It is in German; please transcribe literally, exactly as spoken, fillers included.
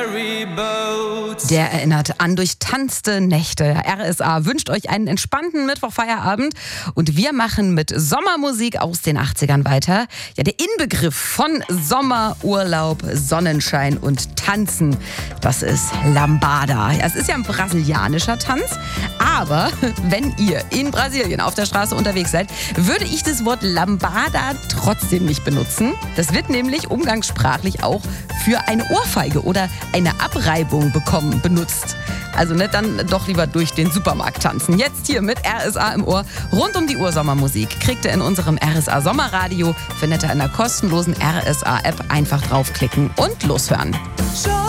Der erinnert an durchtanzte Nächte. R S A wünscht euch einen entspannten Mittwochfeierabend und wir machen mit Sommermusik aus den achtzigern weiter. Ja, der Inbegriff von Sommer, Urlaub, Sonnenschein und Tanzen, das ist Lambada. Ja, es ist ja ein brasilianischer Tanz, aber wenn ihr in Brasilien auf der Straße unterwegs seid, würde ich das Wort Lambada trotzdem nicht benutzen. Das wird nämlich umgangssprachlich auch für eine Ohrfeige oder eine Abreibung bekommen benutzt. Also nicht dann doch lieber durch den Supermarkt tanzen. Jetzt hier mit R S A im Ohr, rund um die Uhr Sommermusik. Kriegt ihr in unserem R S A Sommerradio, findet ihr in der kostenlosen R S A App, einfach draufklicken und loshören.